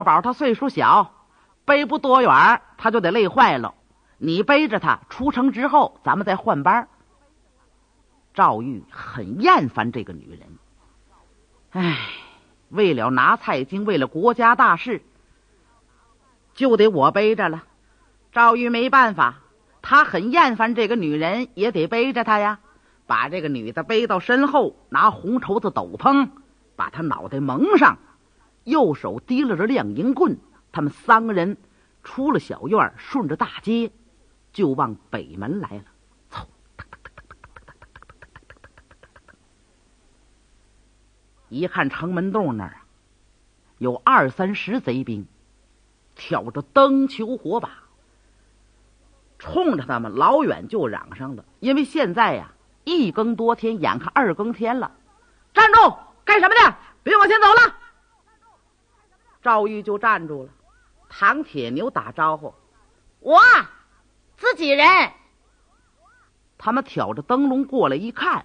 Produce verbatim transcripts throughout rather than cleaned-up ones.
宝他岁数小，背不多远他就得累坏了，你背着他出城之后咱们再换班。赵玉很厌烦这个女人，唉，为了拿菜金，为了国家大事，就得我背着了。赵玉没办法，他很厌烦这个女人，也得背着她呀。把这个女的背到身后，拿红绸子斗篷把她脑袋蒙上，右手提了着亮银棍。他们三个人出了小院，顺着大街就往北门来了。一看城门洞那儿啊，有二三十贼兵，挑着灯球火把，冲着他们老远就嚷上了。因为现在呀、啊，一更多天，眼看二更天了。站住！干什么的？别往前走了！赵玉就站住了。唐铁牛打招呼：“ 我自己人。” 他们挑着灯笼过来一看，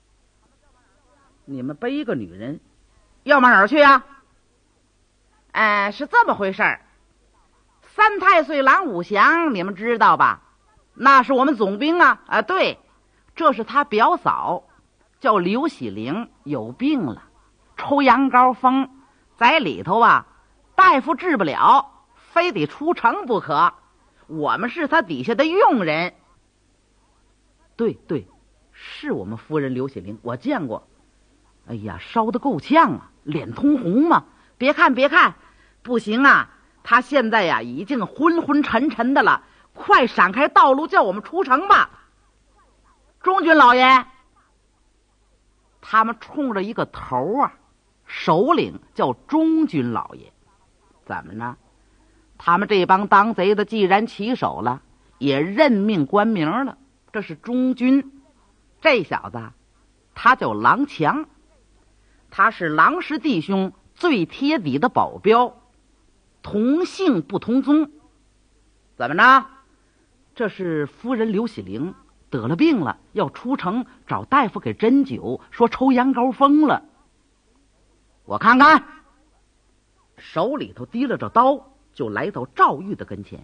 你们背一个女人，要往哪儿去呀、啊？哎，是这么回事儿。三太岁郎武祥，你们知道吧？那是我们总兵啊！啊，对，这是他表嫂，叫刘喜玲，有病了，抽羊羔风，在里头啊，大夫治不了，非得出城不可。我们是他底下的佣人。对对，是我们夫人刘喜玲，我见过。哎呀，烧得够呛啊，脸通红嘛！别看别看，不行啊，他现在呀、啊、已经昏昏沉沉的了，快闪开道路，叫我们出城吧。中军老爷，他们冲着一个头啊，首领叫中军老爷。怎么呢？他们这帮当贼的既然起手了，也任命官名了，这是中军。这小子他叫郎强，他是郎氏弟兄最贴底的保镖，同姓不同宗。怎么着？这是夫人刘喜玲得了病了，要出城找大夫给针灸，说抽羊羔风了。我看看，手里头提了着刀，就来到赵玉的跟前。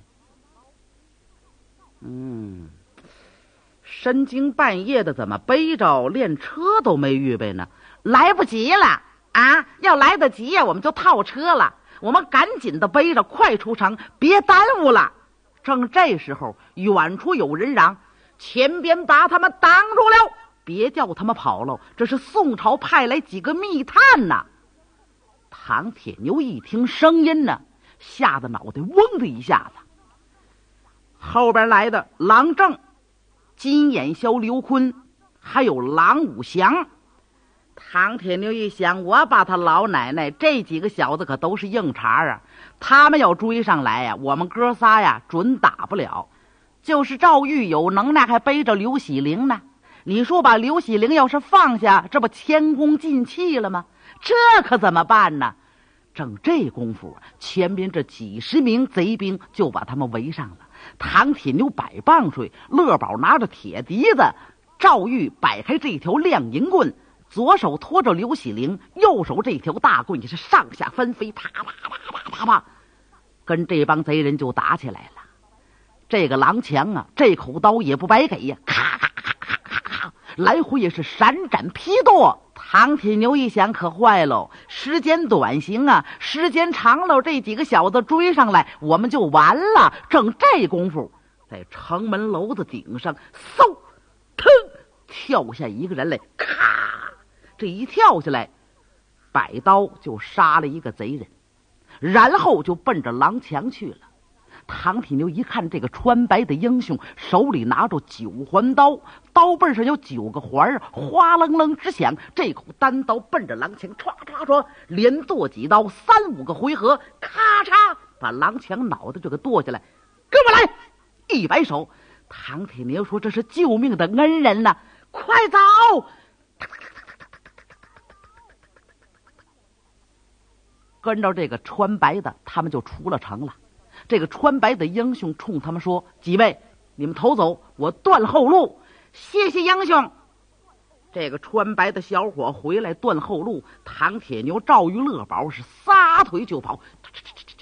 嗯，深更半夜的，怎么背着连车都没预备呢？来不及了啊！要来得及呀，我们就套车了。我们赶紧的背着，快出城，别耽误了。正这时候，远处有人嚷：“前边把他们挡住了，别叫他们跑了，这是宋朝派来几个密探呐！”唐铁牛一听声音呢，吓得脑袋嗡的一下子。后边来的郎正、金眼枭刘坤，还有郎武祥。唐铁牛一想，我把他老奶奶，这几个小子可都是硬茬啊！他们要追上来呀，我们哥仨呀准打不了。就是赵玉有能耐，还背着刘喜玲呢。你说把刘喜玲要是放下，这不前功尽弃了吗？这可怎么办呢？正这功夫，前边这几十名贼兵就把他们围上了。唐铁牛摆棒槌，乐宝拿着铁笛子，赵玉摆开这条亮银棍，左手托着刘喜玲，右手这条大棍也是上下翻飞，啪啪啪啪啪啪，跟这帮贼人就打起来了。这个郎强啊，这口刀也不白给呀，咔咔咔咔咔咔，来回也是闪斩劈剁。唐铁牛一想，可坏喽，时间短行啊，时间长了，这几个小子追上来，我们就完了。正这功夫，在城门楼子顶上，嗖，腾，跳下一个人来，咔，这一跳下来，摆刀就杀了一个贼人，然后就奔着郎强去了。唐铁牛一看这个穿白的英雄，手里拿着九环刀，刀背上有九个环，哗楞楞直响。这口单刀奔着郎强，唰唰唰，连剁几刀，三五个回合，咔嚓，把郎强脑袋就给剁下来。跟我来！一摆手，唐铁牛说：“这是救命的恩人呐、啊，快走！”跟着这个穿白的，他们就出了城了。这个穿白的英雄冲他们说：“几位，你们头走，我断后路。”谢谢英雄。这个穿白的小伙回来断后路，唐铁牛、赵玉、乐宝是撒腿就跑，